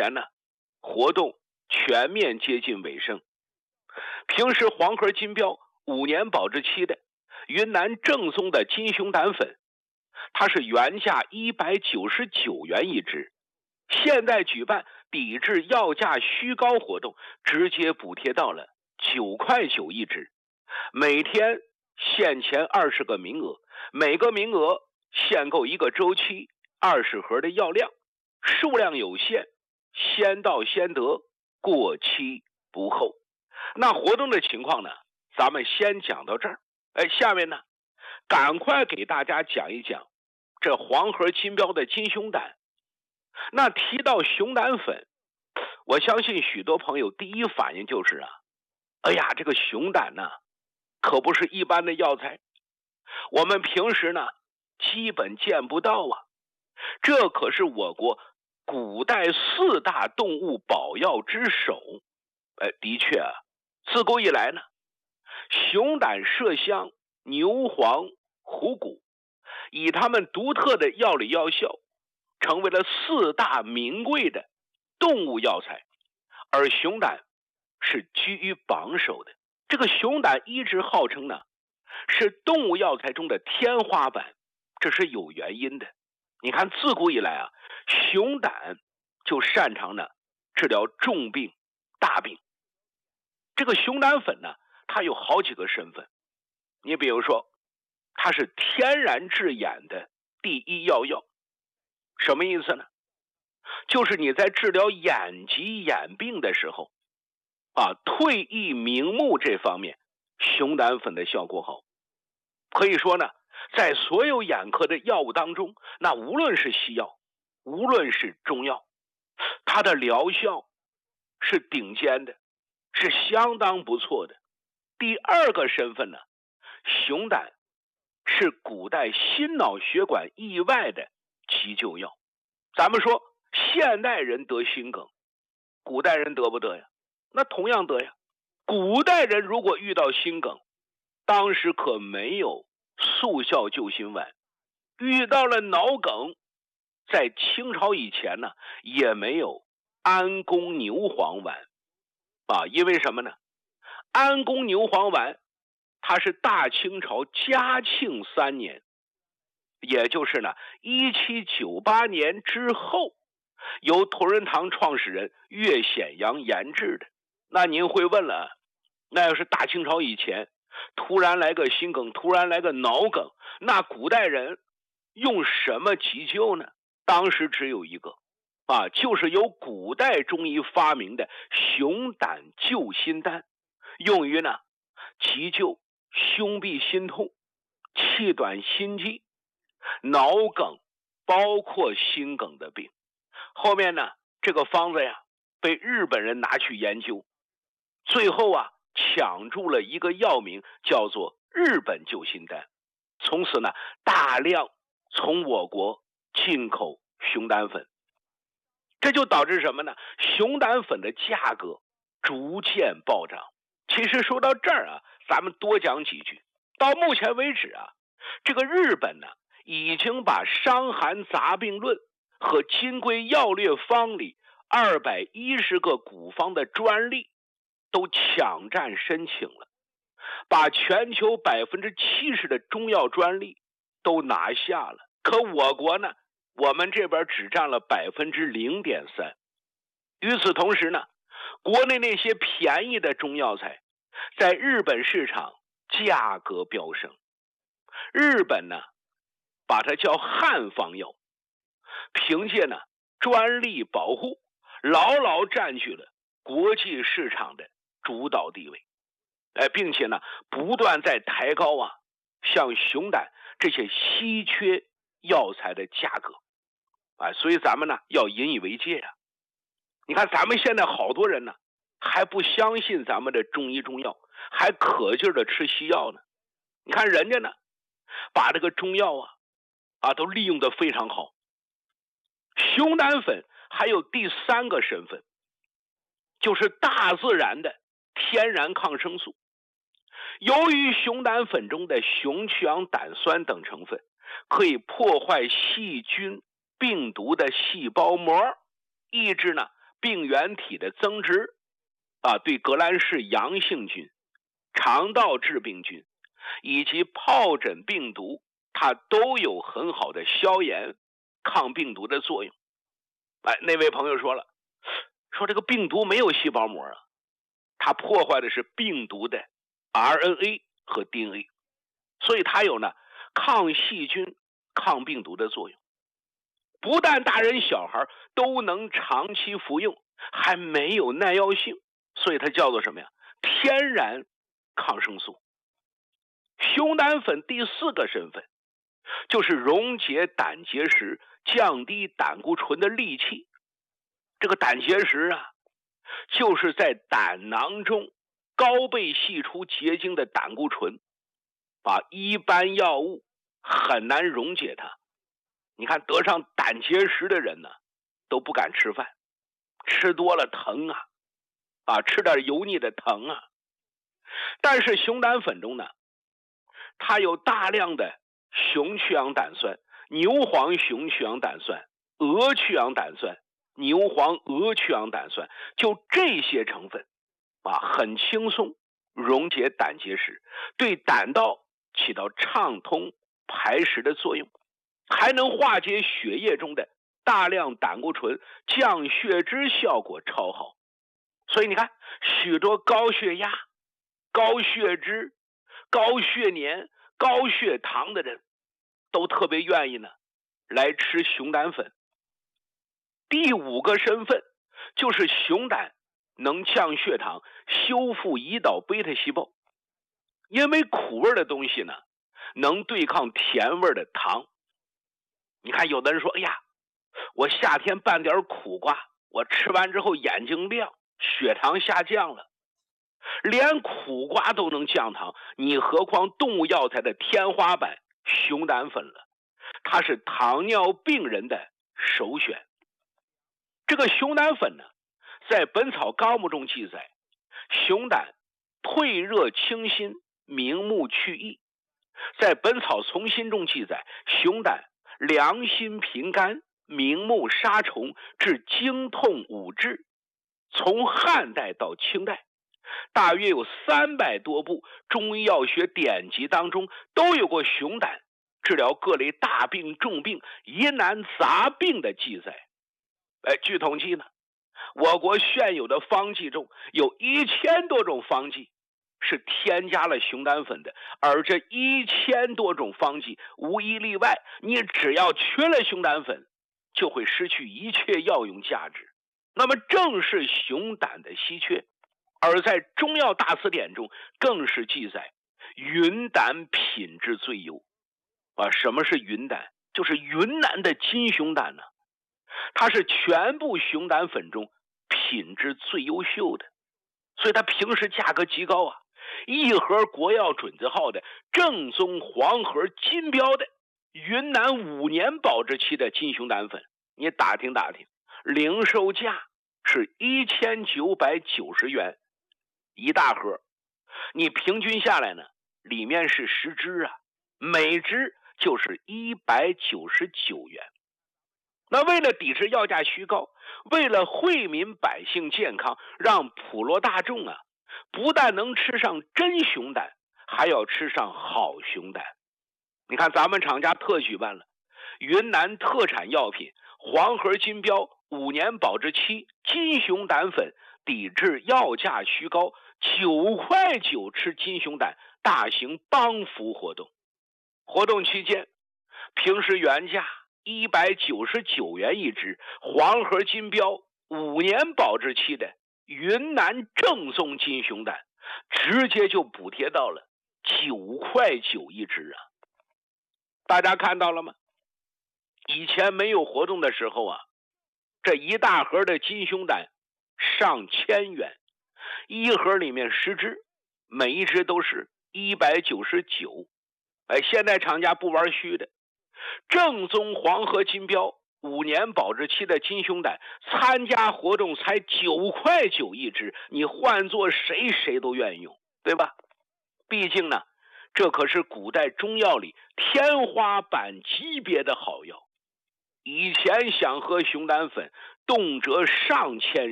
前呢，活动全面接近尾声。平时黄河金标5年保质期的云南正宗的金熊胆粉，它是原价199元一支，现在举办抵制药价虚高活动，直接补贴到了9.9块一支，每天限前20个名额，每个名额限购1个周期20盒的药量，数量有限，先到先得，过期不候。那活动的情况呢，咱们先讲到这儿。下面呢，赶快给大家讲一讲这黄河金标的金熊胆。那提到熊胆粉，我相信许多朋友第一反应就是哎呀，这个熊胆呢，可不是一般的药材，我们平时呢基本见不到啊。这可是我国古代4大动物保药之首。的确啊，自古以来呢，熊胆、麝香、牛黄、虎骨，以它们独特的药理药效，成为了4大名贵的动物药材，而熊胆是居于榜首的。这个熊胆一直号称呢，是动物药材中的天花板，这是有原因的。你看，自古以来啊，熊胆就擅长呢治疗重病、大病。这个熊胆粉呢，它有好几个身份。你比如说，它是天然治眼的第一药。什么意思呢？就是你在治疗眼疾眼病的时候退翳明目这方面，熊胆粉的效果好。可以说呢，在所有眼科的药物当中，那无论是西药，无论是中药，它的疗效是顶尖的，是相当不错的。第二个身份呢，熊胆是古代心脑血管意外的急救药。咱们说现代人得心梗，古代人得不得呀？那同样得呀。古代人如果遇到心梗，当时可没有速效救心丸，遇到了脑梗，在清朝以前呢，也没有安宫牛黄丸因为什么呢？安宫牛黄丸它是大清朝嘉庆3年，也就是呢1798年之后，由同仁堂创始人岳显阳研制的。那您会问了，那要是大清朝以前突然来个心梗，突然来个脑梗，那古代人用什么急救呢？当时只有一个就是由古代中医发明的熊胆救心丹，用于呢急救胸痹心痛、气短心悸、脑梗，包括心梗的病。后面呢，这个方子呀被日本人拿去研究，最后抢注了一个药名，叫做日本救心丹。从此呢，大量从我国进口熊胆粉，这就导致什么呢？熊胆粉的价格逐渐暴涨。其实说到这儿咱们多讲几句。到目前为止这个日本呢，已经把《伤寒杂病论》和《金匮要略方》里210个古方的专利都抢占申请了，把全球70%的中药专利都拿下了。可我国呢，我们这边只占了0.3%。与此同时呢，国内那些便宜的中药材在日本市场价格飙升。日本呢，把它叫汉方药，凭借呢专利保护，牢牢占据了国际市场的主导地位。并且呢，不断在抬高像熊胆这些稀缺药材的价格所以咱们呢要引以为戒你看咱们现在好多人呢还不相信咱们的中医中药，还可劲儿的吃西药呢。你看人家呢把这个中药都利用得非常好。熊胆粉还有第3个身份，就是大自然的天然抗生素。由于熊胆粉中的熊去氧胆酸等成分可以破坏细菌病毒的细胞膜，抑制呢病原体的增殖对革兰氏阳性菌、肠道致病菌以及疱疹病毒，它都有很好的消炎抗病毒的作用。那位朋友说了，说这个病毒没有细胞膜啊，它破坏的是病毒的 RNA 和 DNA， 所以它有呢抗细菌、抗病毒的作用。不但大人小孩都能长期服用，还没有耐药性，所以它叫做什么呀？天然抗生素。熊胆粉第4个身份就是溶解胆结石、降低胆固醇的利器。这个胆结石就是在胆囊中高倍析出结晶的胆固醇，一般药物很难溶解它。你看得上胆结石的人呢，都不敢吃饭，吃多了疼吃点油腻的疼但是熊胆粉中呢，它有大量的雄去氧胆酸、牛黄雄去氧胆酸、鹅去氧胆酸、牛黄鹅去氧胆酸，就这些成分很轻松溶解胆结石，对胆道起到畅通排石的作用，还能化解血液中的大量胆固醇，降血脂效果超好。所以你看，许多高血压、高血脂、高血粘、高血糖的人都特别愿意呢来吃熊胆粉。第5个身份就是熊胆能降血糖、修复胰岛贝塔细胞。因为苦味的东西呢能对抗甜味的糖。你看有的人说，哎呀，我夏天拌点苦瓜，我吃完之后眼睛亮，血糖下降了。连苦瓜都能降糖，你何况动物药材的天花板熊胆粉了？它是糖尿病人的首选。这个熊胆粉呢，在《本草纲目》中记载，熊胆退热清心、明目去翳。在《本草从心》中记载，熊胆凉心平肝、明目杀虫、治经痛五治。从汉代到清代，大约有300多部中医药学典籍当中都有过熊胆治疗各类大病、重病、疑难杂病的记载。据统计呢，我国现有的方剂中有1000多种方剂是添加了熊胆粉的，而这1000多种方剂无一例外，你只要缺了熊胆粉，就会失去一切药用价值。那么正是熊胆的稀缺，而在中药大辞典中更是记载云胆品质最优。什么是云胆？就是云南的金熊胆呢，它是全部熊胆粉中品质最优秀的，所以它平时价格极高一盒国药准字号的正宗黄盒金标的云南5年保质期的金熊胆粉，你打听打听，零售价是1990元一大盒，你平均下来呢，里面是10支每支就是199元。那为了抵制药价虚高，为了惠民百姓健康，让普罗大众不但能吃上真熊胆，还要吃上好熊胆。你看咱们厂家特举办了云南特产药品黄盒金标5年保质期金熊胆粉抵制药价虚高9块9吃金熊胆大型帮扶活动。活动期间，平时原价199元一支黄盒金标5年保质期的云南正宗金熊胆，直接就补贴到了9块9一支大家看到了吗？以前没有活动的时候这一大盒的金熊胆上千元，一盒里面10支，每一支都是199。现在厂家不玩虚的，正宗黄盒金标5年保质期的金熊胆，参加活动才9块9一支，你换做谁都愿意用，对吧？毕竟呢，这可是古代中药里天花板级别的好药。以前想喝熊胆粉，动辄上千